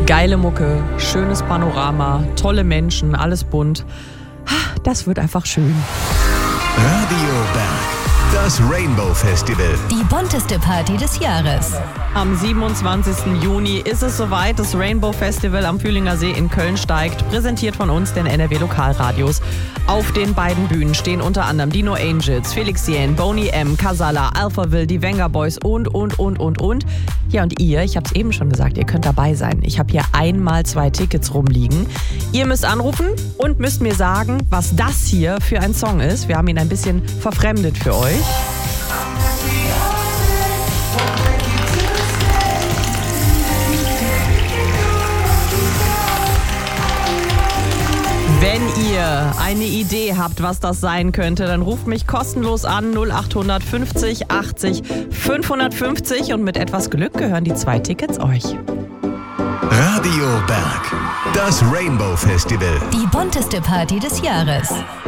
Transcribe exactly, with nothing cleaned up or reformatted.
Geile Mucke, schönes Panorama, tolle Menschen, alles bunt. Das wird einfach schön. Radio Berg, das Rainbow Festival. Die bunteste Party des Jahres. Am siebenundzwanzigsten Juni ist es soweit. Das Rainbow Festival am Fühlinger See in Köln steigt. Präsentiert von uns, den N R W Lokalradios. Auf den beiden Bühnen stehen unter anderem die No Angels, Felix Jähn, Boney M., Casala, Alphaville, die Wenger Boys und, und, und, und, und. Ja, und ihr, ich habe es eben schon gesagt, ihr könnt dabei sein. Ich habe hier einmal zwei Tickets rumliegen. Ihr müsst anrufen und müsst mir sagen, was das hier für ein Song ist. Wir haben ihn ein bisschen verfremdet für euch. Wenn ihr eine Idee habt, was das sein könnte, dann ruft mich kostenlos an null acht fünfzig achtzig fünfhundertfünfzig und mit etwas Glück gehören die zwei Tickets euch. Radio Berg, das Rainbow Festival. Die bunteste Party des Jahres.